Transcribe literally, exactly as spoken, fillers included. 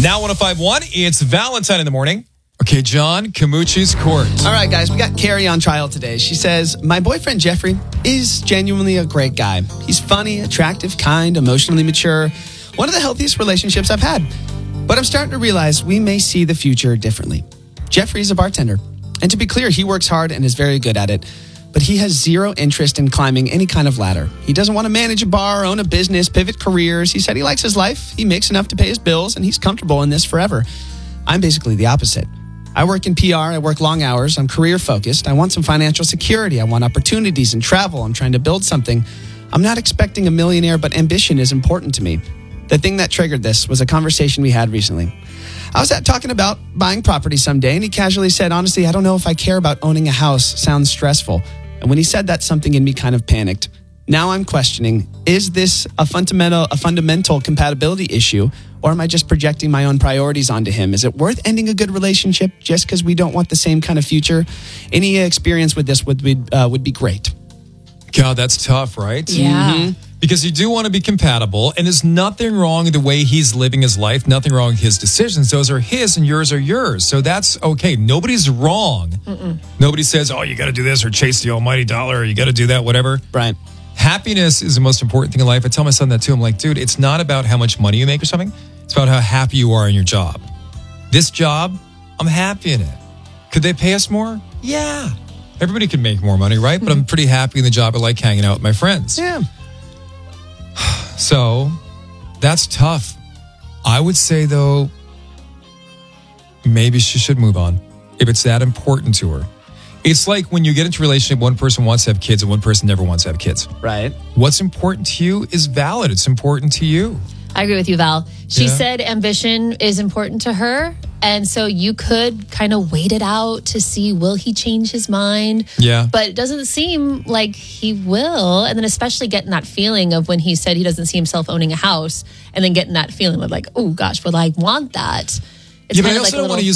Now one oh five point one, it's Valentine in the morning. Okay, John, Camucci's Court. All right, guys, we got Carrie on trial today. She says, my boyfriend Jeffrey is genuinely a great guy. He's funny, attractive, kind, emotionally mature. One of the healthiest relationships I've had. But I'm starting to realize we may see the future differently. Jeffrey's a bartender. And to be clear, he works hard and is very good at it. But he has zero interest in climbing any kind of ladder. He doesn't want to manage a bar, own a business, pivot careers. He said he likes his life. He makes enough to pay his bills, and he's comfortable in this forever. I'm basically the opposite. I work in P R. I work long hours. I'm career focused. I want some financial security. I want opportunities and travel. I'm trying to build something. I'm not expecting a millionaire, but ambition is important to me. The thing that triggered this was a conversation we had recently. I was at talking about buying property someday, and he casually said, honestly, I don't know if I care about owning a house. Sounds stressful. And when he said that, something in me kind of panicked. Now I'm questioning, is this a fundamental, a fundamental compatibility issue, or am I just projecting my own priorities onto him? Is it worth ending a good relationship just because we don't want the same kind of future? Any experience with this would be, uh, would be great. God, that's tough, right? Yeah. Mm-hmm. Because you do want to be compatible, and there's nothing wrong with the way he's living his life, nothing wrong with his decisions. Those are his and yours are yours. So that's okay. Nobody's wrong. Mm-mm. Nobody says, oh, you got to do this or chase the almighty dollar or you got to do that, whatever. Right. Happiness is the most important thing in life. I tell my son that too. I'm like, dude, it's not about how much money you make or something. It's about how happy you are in your job. This job, I'm happy in it. Could they pay us more? Yeah. Everybody can make more money, right? Mm-hmm. But I'm pretty happy in the job. I like hanging out with my friends. Yeah. So that's tough. I would say, though, maybe she should move on if it's that important to her. It's like when you get into a relationship, one person wants to have kids and one person never wants to have kids. Right. What's important to you is valid. It's important to you. I agree with you, Val. She Yeah. said ambition is important to her. And so you could kind of wait it out to see, will he change his mind? Yeah. But it doesn't seem like he will. And then especially getting that feeling of when he said he doesn't see himself owning a house and then getting that feeling of like, oh gosh, well, I want that. It's Yeah, but kind I of also like a don't want little- to use